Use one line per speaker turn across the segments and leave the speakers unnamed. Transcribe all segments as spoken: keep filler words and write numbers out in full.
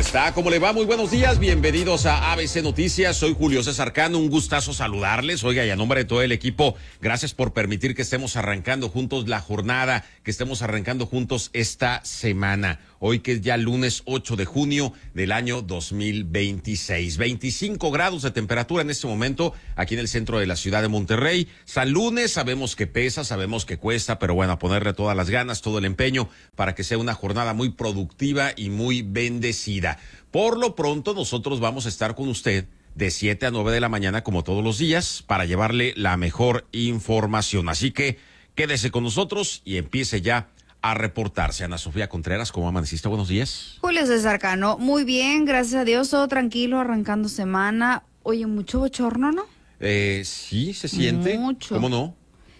está? ¿Cómo le va? Muy buenos días, bienvenidos a A B C Noticias. Soy Julio César Cano, un gustazo saludarles. Oiga, y a nombre de todo el equipo, gracias por permitir que estemos arrancando juntos la jornada, que estemos arrancando juntos esta semana. Hoy que es ya lunes ocho de junio del año dos mil veintiséis. veinticinco grados de temperatura en este momento aquí en el centro de la ciudad de Monterrey. San Lunes, sabemos que pesa, sabemos que cuesta, pero bueno, a ponerle todas las ganas, todo el empeño para que sea una jornada muy productiva y muy bendecida. Por lo pronto, nosotros vamos a estar con usted de siete a nueve de la mañana, como todos los días, para llevarle la mejor información. Así que quédese con nosotros y empiece ya a reportarse. Ana Sofía Contreras, ¿cómo amaneciste? Buenos días.
Julio César Cano, muy bien, gracias a Dios, todo tranquilo, arrancando semana. Oye, mucho bochorno, ¿no?
Eh, sí, se siente.
Mucho.
¿Cómo no?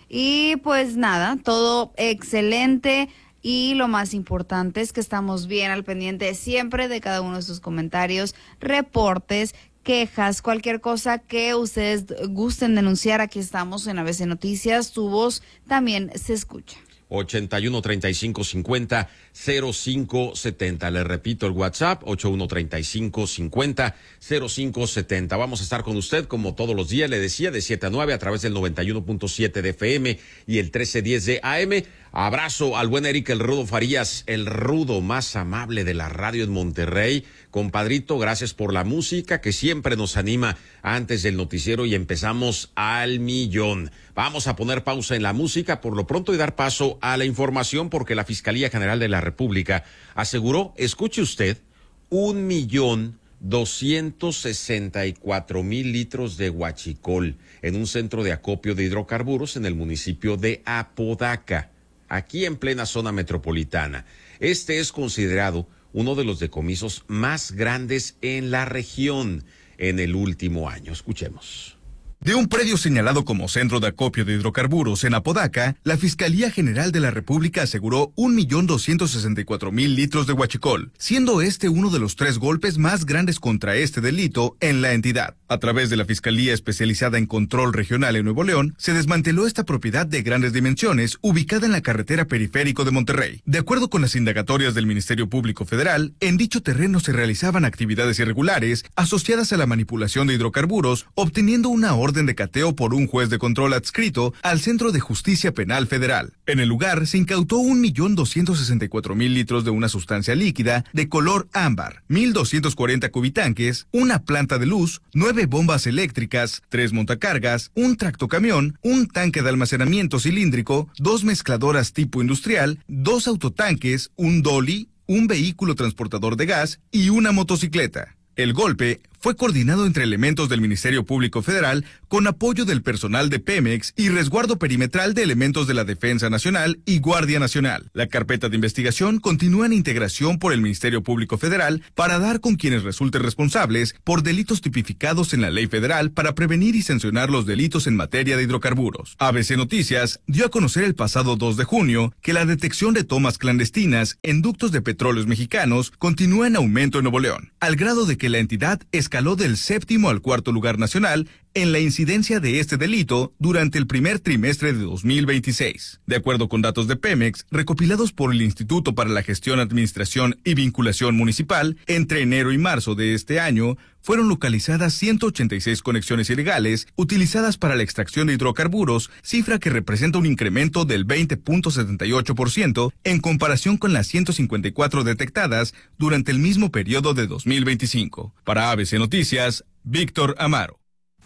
Y pues nada, todo excelente. Y lo más importante es que estamos bien al pendiente siempre de cada uno de sus comentarios, reportes, quejas, cualquier cosa que ustedes gusten denunciar. Aquí estamos en A B C Noticias, tu voz también se escucha.
ochenta y uno, treinta y cinco, cincuenta, cero cinco setenta. Le repito el WhatsApp, ochenta y uno, treinta y cinco, cincuenta, cero cinco setenta. Vamos a estar con usted como todos los días, le decía, de siete a nueve a través del noventa y uno punto siete de F M y el trece diez de A M. Abrazo al buen Eric El Rudo Farías, el rudo más amable de la radio en Monterrey. Compadrito, gracias por la música que siempre nos anima antes del noticiero y empezamos al millón. Vamos a poner pausa en la música por lo pronto y dar paso a la información porque la Fiscalía General de la República aseguró, escuche usted, un millón doscientos sesenta y cuatro mil litros de huachicol en un centro de acopio de hidrocarburos en el municipio de Apodaca, aquí en plena zona metropolitana. Este es considerado uno de los decomisos más grandes en la región en el último año. Escuchemos.
De un predio señalado como centro de acopio de hidrocarburos en Apodaca, la Fiscalía General de la República aseguró un millón doscientos sesenta y cuatro mil litros de huachicol, siendo este uno de los tres golpes más grandes contra este delito en la entidad. A través de la Fiscalía Especializada en Control Regional en Nuevo León, se desmanteló esta propiedad de grandes dimensiones ubicada en la carretera periférico de Monterrey. De acuerdo con las indagatorias del Ministerio Público Federal, en dicho terreno se realizaban actividades irregulares asociadas a la manipulación de hidrocarburos, obteniendo una orden de cateo por un juez de control adscrito al Centro de Justicia Penal Federal. En el lugar se incautó un millón doscientos sesenta y cuatro mil litros de una sustancia líquida de color ámbar, mil doscientos cuarenta cubitanques, una planta de luz, nueve bombas eléctricas, tres montacargas, un tractocamión, un tanque de almacenamiento cilíndrico, dos mezcladoras tipo industrial, dos autotanques, un dolly, un vehículo transportador de gas y una motocicleta. El golpe fue coordinado entre elementos del Ministerio Público Federal con apoyo del personal de Pemex y resguardo perimetral de elementos de la Defensa Nacional y Guardia Nacional. La carpeta de investigación continúa en integración por el Ministerio Público Federal para dar con quienes resulten responsables por delitos tipificados en la ley federal para prevenir y sancionar los delitos en materia de hidrocarburos. A B C Noticias dio a conocer el pasado dos de junio que la detección de tomas clandestinas en ductos de petróleos mexicanos continúa en aumento en Nuevo León, al grado de que la entidad escaló del séptimo al cuarto lugar nacional en la incidencia de este delito durante el primer trimestre de dos mil veintiséis. De acuerdo con datos de Pemex, recopilados por el Instituto para la Gestión, Administración y Vinculación Municipal, entre enero y marzo de este año, fueron localizadas ciento ochenta y seis conexiones ilegales utilizadas para la extracción de hidrocarburos, cifra que representa un incremento del veinte punto setenta y ocho por ciento en comparación con las ciento cincuenta y cuatro detectadas durante el mismo periodo de dos mil veinticinco. Para A B C Noticias, Víctor Amaro.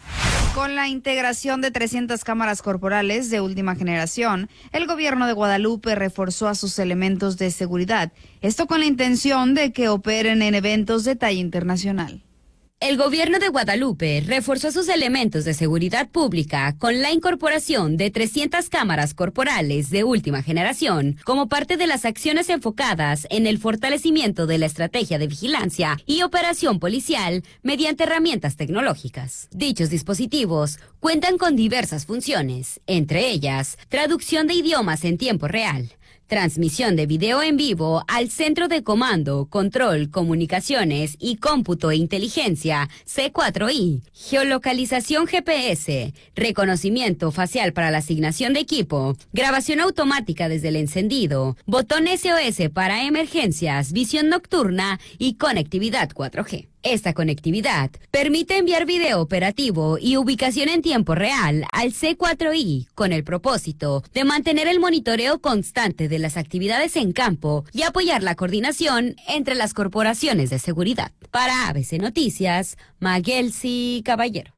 Con la integración de trescientas cámaras corporales de última generación, el gobierno de Guadalupe reforzó a sus elementos de seguridad, esto con la intención de que operen en eventos de talla internacional.
El gobierno de Guadalupe reforzó sus elementos de seguridad pública con la incorporación de trescientas cámaras corporales de última generación como parte de las acciones enfocadas en el fortalecimiento de la estrategia de vigilancia y operación policial mediante herramientas tecnológicas. Dichos dispositivos cuentan con diversas funciones, entre ellas traducción de idiomas en tiempo real, transmisión de video en vivo al Centro de Comando, Control, Comunicaciones y Cómputo e Inteligencia C cuatro I, geolocalización G P S, reconocimiento facial para la asignación de equipo, grabación automática desde el encendido, botón S O S para emergencias, visión nocturna y conectividad cuatro G. Esta conectividad permite enviar video operativo y ubicación en tiempo real al C cuatro I con el propósito de mantener el monitoreo constante de las actividades en campo y apoyar la coordinación entre las corporaciones de seguridad. Para A B C Noticias, Maguelsi Caballero.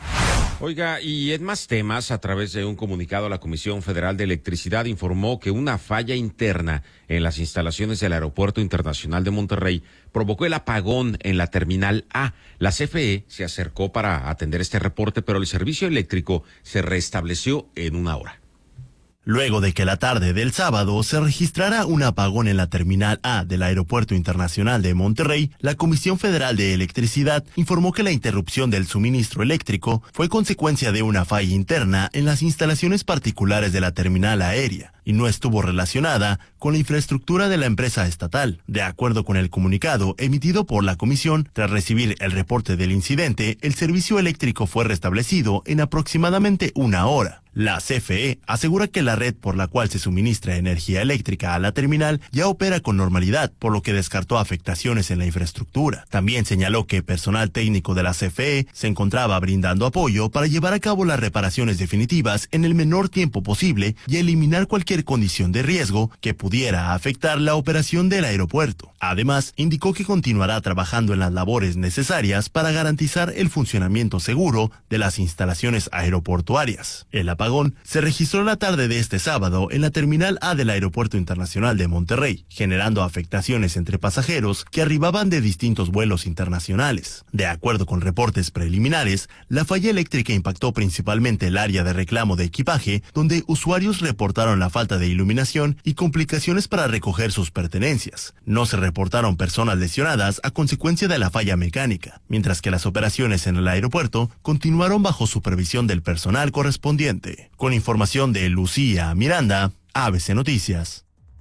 Oiga, y en más temas, a través de un comunicado, la Comisión Federal de Electricidad informó que una falla interna en las instalaciones del Aeropuerto Internacional de Monterrey provocó el apagón en la Terminal A. La C F E se acercó para atender este reporte, pero el servicio eléctrico se restableció en una hora.
Luego de que la tarde del sábado se registrara un apagón en la Terminal A del Aeropuerto Internacional de Monterrey, la Comisión Federal de Electricidad informó que la interrupción del suministro eléctrico fue consecuencia de una falla interna en las instalaciones particulares de la terminal aérea y no estuvo relacionada con la infraestructura de la empresa estatal. De acuerdo con el comunicado emitido por la comisión, tras recibir el reporte del incidente, el servicio eléctrico fue restablecido en aproximadamente una hora. La C F E asegura que la red por la cual se suministra energía eléctrica a la terminal ya opera con normalidad, por lo que descartó afectaciones en la infraestructura. También señaló que personal técnico de la C F E se encontraba brindando apoyo para llevar a cabo las reparaciones definitivas en el menor tiempo posible y eliminar cualquier condición de riesgo que pudiera afectar la operación del aeropuerto. Además, indicó que continuará trabajando en las labores necesarias para garantizar el funcionamiento seguro de las instalaciones aeroportuarias. El apagón se registró la tarde de este sábado en la Terminal A del Aeropuerto Internacional de Monterrey, generando afectaciones entre pasajeros que arribaban de distintos vuelos internacionales. De acuerdo con reportes preliminares, la falla eléctrica impactó principalmente el área de reclamo de equipaje, donde usuarios reportaron la falta de iluminación y complicaciones para recoger sus pertenencias. No se reportaron personas lesionadas a consecuencia de la falla mecánica, mientras que las operaciones en el aeropuerto continuaron bajo supervisión del personal correspondiente. Con información de Lucía Miranda, A B C Noticias.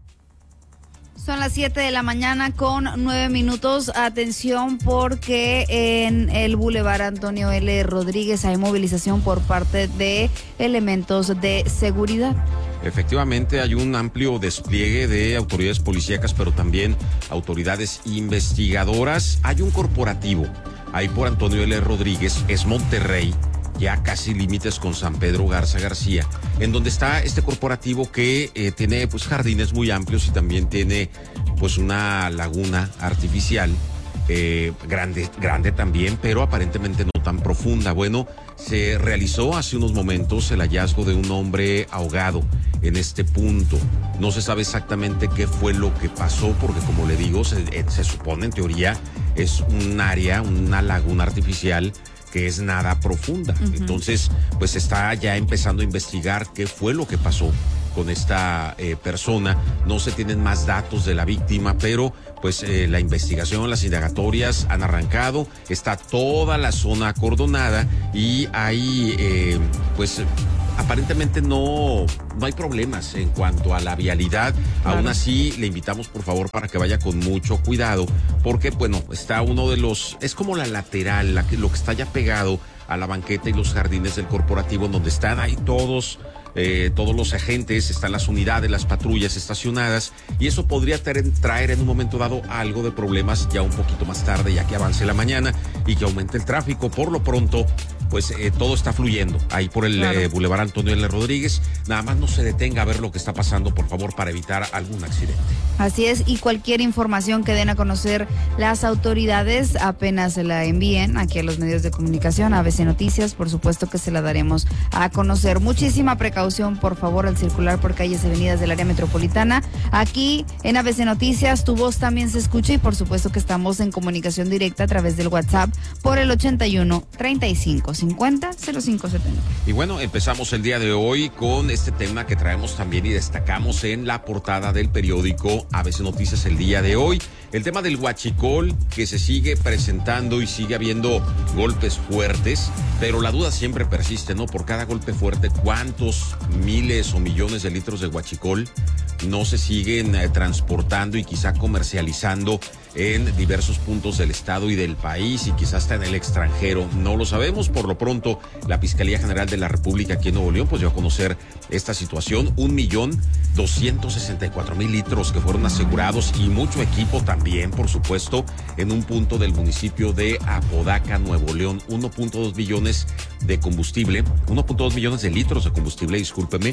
Son las siete de la mañana con nueve minutos. Atención, porque en el Boulevard Antonio L. Rodríguez hay movilización por parte de elementos de seguridad.
Efectivamente, hay un amplio despliegue de autoridades policíacas, pero también autoridades investigadoras. Hay un corporativo ahí por Antonio L. Rodríguez, es Monterrey, ya casi límites con San Pedro Garza García, en donde está este corporativo que eh, tiene pues jardines muy amplios y también tiene pues una laguna artificial eh, grande, grande también, pero aparentemente no tan profunda. Bueno, se realizó hace unos momentos el hallazgo de un hombre ahogado en este punto. No se sabe exactamente qué fue lo que pasó, porque como le digo, se, eh, se supone en teoría es un área, una laguna artificial que es nada profunda. Uh-huh. Entonces, pues está ya empezando a investigar qué fue lo que pasó con esta eh, persona. No se tienen más datos de la víctima, pero pues eh, la investigación, las indagatorias han arrancado, está toda la zona acordonada y hay eh, pues aparentemente no, no hay problemas en cuanto a la vialidad. Claro. Aún así, le invitamos por favor para que vaya con mucho cuidado, porque bueno, está uno de los, es como la lateral, la que, lo que está ya pegado a la banqueta y los jardines del corporativo, donde están ahí todos Eh, todos los agentes, están las unidades, las patrullas estacionadas, y eso podría traer, traer en un momento dado algo de problemas ya un poquito más tarde, ya que avance la mañana y que aumente el tráfico. Por lo pronto, pues eh, todo está fluyendo ahí por el claro. eh, Boulevard Antonio L. Rodríguez. Nada más no se detenga a ver lo que está pasando, por favor, para evitar algún accidente.
Así es, y cualquier información que den a conocer las autoridades, apenas se la envíen aquí a los medios de comunicación, a A B C Noticias, por supuesto que se la daremos a conocer. Muchísima precaución, por favor, al circular por calles y avenidas del área metropolitana. Aquí en A B C Noticias, tu voz también se escucha, y por supuesto que estamos en comunicación directa a través del WhatsApp por el ochenta y uno, treinta y cinco, cincuenta, cero cinco setenta.
Y bueno, empezamos el día de hoy con este tema que traemos también y destacamos en la portada del periódico A B C Noticias el día de hoy. El tema del huachicol, que se sigue presentando y sigue habiendo golpes fuertes, pero la duda siempre persiste, ¿no? Por cada golpe fuerte, ¿cuántos miles o millones de litros de huachicol no se siguen eh, transportando y quizá comercializando en diversos puntos del estado y del país y quizás hasta en el extranjero? No lo sabemos. Por lo pronto, la Fiscalía General de la República aquí en Nuevo León pues dio a conocer esta situación. Un millón doscientos sesenta y cuatro mil litros que fueron asegurados y mucho equipo también, por supuesto, en un punto del municipio de Apodaca, Nuevo León. uno punto dos millones de combustible, uno punto dos millones de litros de combustible, discúlpeme,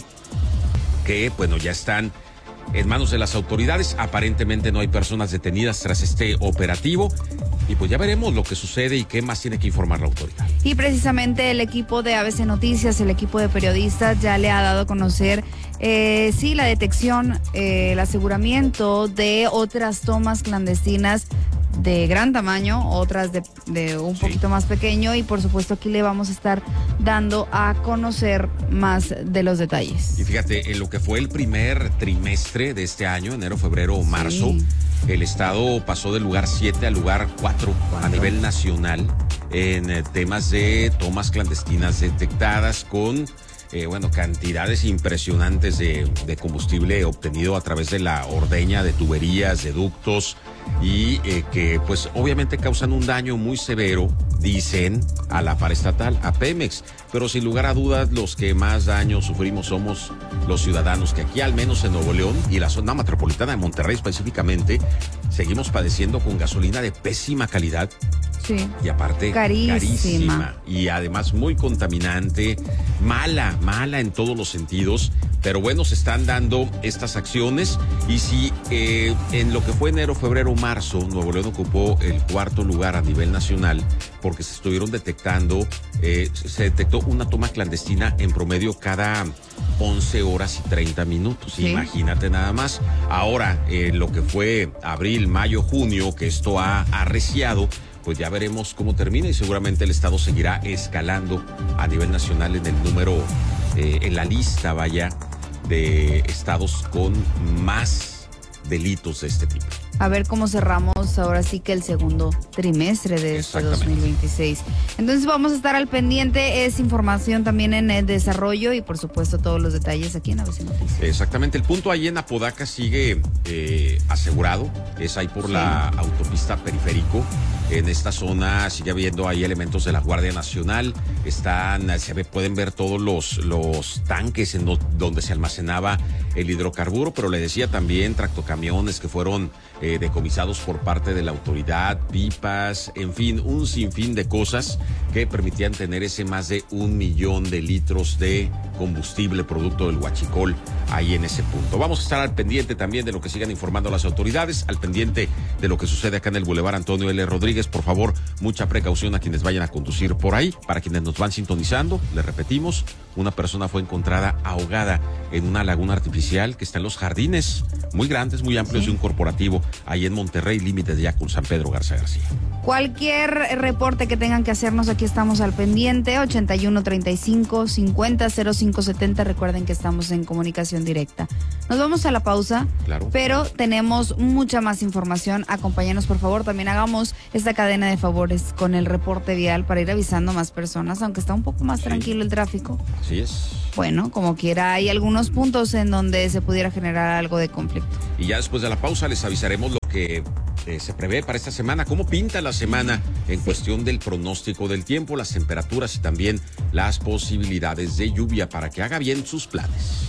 que bueno, ya están en manos de las autoridades. Aparentemente no hay personas detenidas tras este operativo y pues ya veremos lo que sucede y qué más tiene que informar la autoridad.
Y precisamente el equipo de A B C Noticias, el equipo de periodistas ya le ha dado a conocer eh, sí la detección, eh, el aseguramiento de otras tomas clandestinas de gran tamaño, otras de, de un poquito sí. más pequeño, y por supuesto aquí le vamos a estar dando a conocer más de los detalles.
Y fíjate, en lo que fue el primer trimestre de este año, enero, febrero o marzo, sí. el estado pasó del lugar siete al lugar cuatro a nivel nacional en eh, temas de tomas clandestinas detectadas con Eh, bueno, cantidades impresionantes de, de combustible obtenido a través de la ordeña de tuberías, de ductos y eh, que pues obviamente causan un daño muy severo, dicen, a la paraestatal, a Pemex, pero sin lugar a dudas los que más daño sufrimos somos los ciudadanos, que aquí al menos en Nuevo León y la zona metropolitana de Monterrey específicamente seguimos padeciendo con gasolina de pésima calidad.
Sí.
Y aparte
carísima.
carísima y además muy contaminante, mala, mala en todos los sentidos. Pero bueno, se están dando estas acciones y si eh, en lo que fue enero, febrero, marzo, Nuevo León ocupó el cuarto lugar a nivel nacional porque se estuvieron detectando, eh, se detectó una toma clandestina en promedio cada once horas y treinta minutos. Sí. Imagínate nada más. Ahora, en eh, lo que fue abril, mayo, junio, que esto ha arreciado, pues ya veremos cómo termina y seguramente el estado seguirá escalando a nivel nacional en el número, eh, en la lista, vaya, de estados con más delitos de este tipo.
A ver cómo cerramos ahora sí que el segundo trimestre de este dos mil veintiséis. Entonces vamos a estar al pendiente, es información también en el desarrollo y por supuesto todos los detalles aquí en A B C Noticias.
Exactamente, el punto ahí en Apodaca sigue eh, asegurado, es ahí por sí. la autopista periférico. En esta zona sigue habiendo ahí elementos de la Guardia Nacional, están, se ve, pueden ver todos los, los tanques en do, donde se almacenaba el hidrocarburo, pero le decía también tractocamiones que fueron eh, decomisados por parte de la autoridad, pipas, en fin, un sinfín de cosas que permitían tener ese más de un millón de litros de combustible producto del huachicol ahí en ese punto. Vamos a estar al pendiente también de lo que sigan informando las autoridades, al pendiente de lo que sucede acá en el Boulevard Antonio L. Rodríguez. Por favor, mucha precaución a quienes vayan a conducir por ahí. Para quienes nos van sintonizando, les repetimos, una persona fue encontrada ahogada en una laguna artificial que está en los jardines muy grandes, muy amplios, sí. de un corporativo ahí en Monterrey, límites ya con San Pedro Garza García.
Cualquier reporte que tengan que hacernos, aquí estamos al pendiente, ochenta y uno, treinta y cinco, cincuenta, cero cinco setenta. Recuerden que estamos en comunicación directa. Nos vamos a la pausa,
claro.
pero tenemos mucha más información. Acompáñanos, por favor. También hagamos esta cadena de favores con el reporte vial para ir avisando a más personas, aunque está un poco más sí. tranquilo el tráfico.
Así es.
Bueno, como quiera, hay algunos puntos en donde se pudiera generar algo de conflicto.
Y ya después de la pausa les avisaremos lo que eh, se prevé para esta semana, cómo pinta la semana en sí. cuestión del pronóstico del tiempo, las temperaturas y también las posibilidades de lluvia para que haga bien sus planes.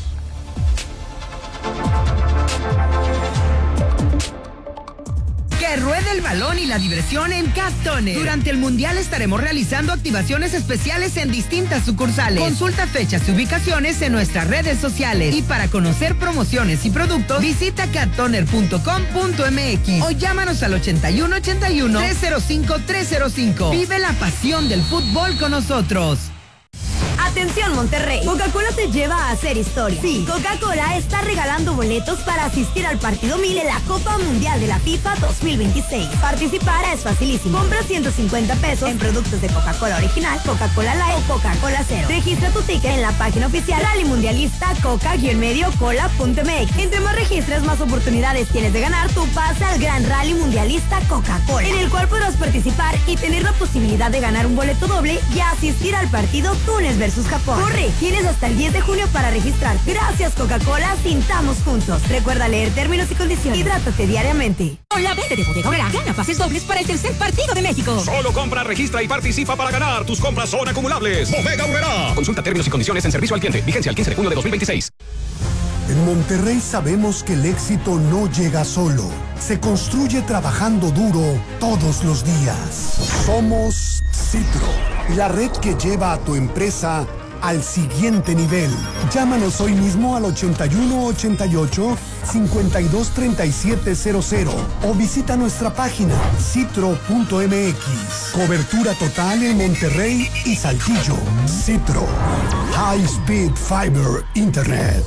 Que ruede el balón y la diversión en Cat Toner. Durante el Mundial estaremos realizando activaciones especiales en distintas sucursales. Consulta fechas y ubicaciones en nuestras redes sociales. Y para conocer promociones y productos, visita cat toner punto com punto m x o llámanos al ochenta y uno, ochenta y uno, trescientos cinco, trescientos cinco. Vive la pasión del fútbol con nosotros.
Atención Monterrey, Coca-Cola te lleva a hacer historia. Sí, Coca-Cola está regalando boletos para asistir al partido mil de la Copa Mundial de la FIFA dos mil veintiséis. Participar es facilísimo. Compra ciento cincuenta pesos en productos de Coca-Cola original, Coca-Cola Light o Coca-Cola Cero. Registra tu ticket en la página oficial Rally Mundialista Coca-Medio Cola punto M X. Entre más registres, más oportunidades tienes de ganar tu pase al Gran Rally Mundialista Coca-Cola, en el cual podrás participar y tener la posibilidad de ganar un boleto doble y asistir al partido Túnez versus Japón. Corre, tienes hasta el diez de junio para registrar. Gracias Coca-Cola, sintamos juntos. Recuerda leer términos y condiciones. Hidrátate diariamente.
Hola, vende de Bodega Aurrerá. Gana pases dobles para el tercer partido de México.
Solo compra, registra y participa para ganar. Tus compras son acumulables. Bodega Aurrerá. Consulta términos y condiciones en servicio al cliente. Vigencia el quince de junio de dos mil veintiséis.
En Monterrey sabemos que el éxito no llega solo. Se construye trabajando duro todos los días. Somos Citro, la red que lleva a tu empresa al siguiente nivel. Llámanos hoy mismo al ochenta y uno ochenta y ocho, cincuenta y dos treinta y siete cero cero o visita nuestra página citro punto m x. Cobertura total en Monterrey y Saltillo. Citro. High Speed Fiber Internet.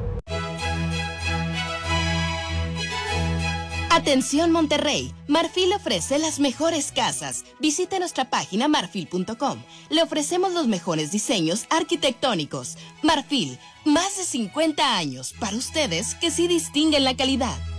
Atención Monterrey, Marfil ofrece las mejores casas. Visite nuestra página marfil punto com. Le ofrecemos los mejores diseños arquitectónicos. Marfil, más de cincuenta años para ustedes que sí distinguen la calidad.